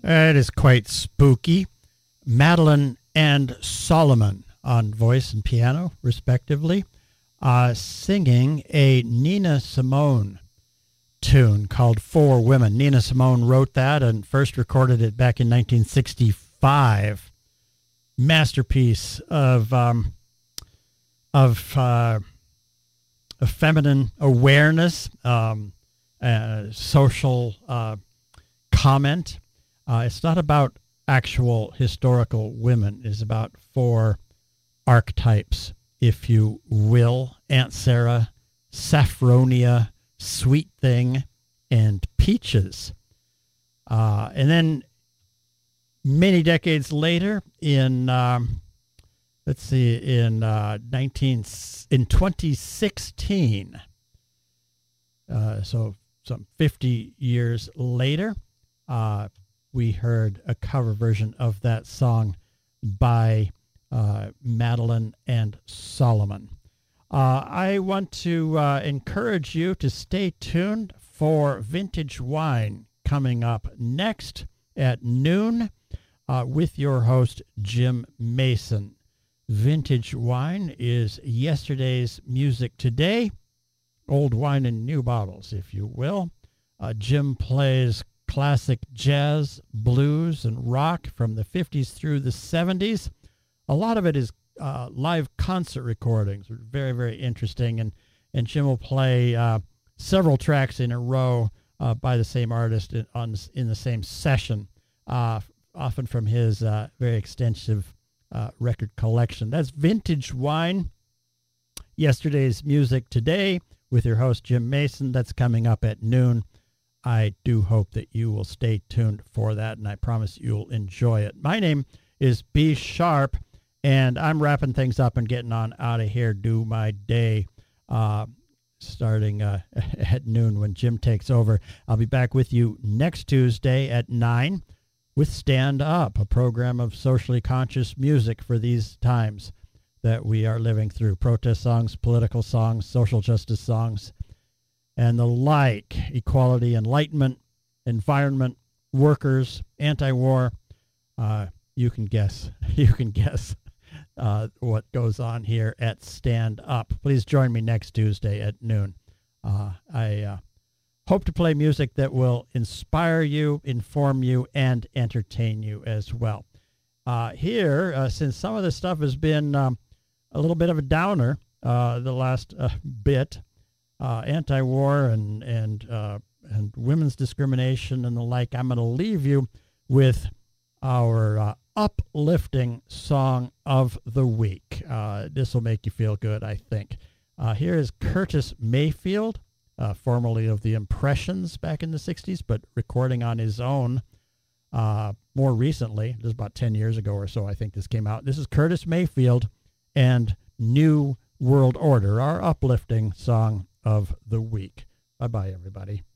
It is quite spooky. Madeline and Solomon on voice and piano, respectively, singing a Nina Simone tune called For Women. Nina Simone wrote that and first recorded it back in 1965. Masterpiece of feminine awareness, social comment. It's not about actual historical women. It's about four archetypes, if you will. Aunt Sarah, Saffronia, Sweet Thing, and Peaches. And then many decades later, in 2016, so some 50 years later, we heard a cover version of that song by Madeline and Solomon. I want to encourage you to stay tuned for Vintage Wine coming up next at noon with your host, Jim Mason. Vintage Wine is yesterday's music today, old wine in new bottles, if you will. Jim plays classic jazz, blues, and rock from the 50s through the 70s. A lot of it is live concert recordings. Very, very interesting. And Jim will play several tracks in a row by the same artist in the same session, often from his very extensive record collection. That's Vintage Wine, yesterday's music today, with your host, Jim Mason. That's coming up at noon. I do hope that you will stay tuned for that, and I promise you'll enjoy it. My name is B Sharp, and I'm wrapping things up and getting on out of here. Do my day starting at noon when Jim takes over. I'll be back with you next Tuesday at 9 with Stand Up, a program of socially conscious music for these times that we are living through. Protest songs, political songs, social justice songs, and the like. Equality, enlightenment, environment, workers, anti-war. You can guess. You can guess what goes on here at Stand Up. Please join me next Tuesday at noon. I hope to play music that will inspire you, inform you, and entertain you as well. Here, since some of this stuff has been a little bit of a downer the last bit, anti-war and women's discrimination and the like, I'm going to leave you with our uplifting song of the week. This will make you feel good, I think. Here is Curtis Mayfield, formerly of the Impressions back in the 60s, but recording on his own more recently. This is about 10 years ago or so, I think this came out. This is Curtis Mayfield and New World Order, our uplifting song of the week. Bye-bye, everybody.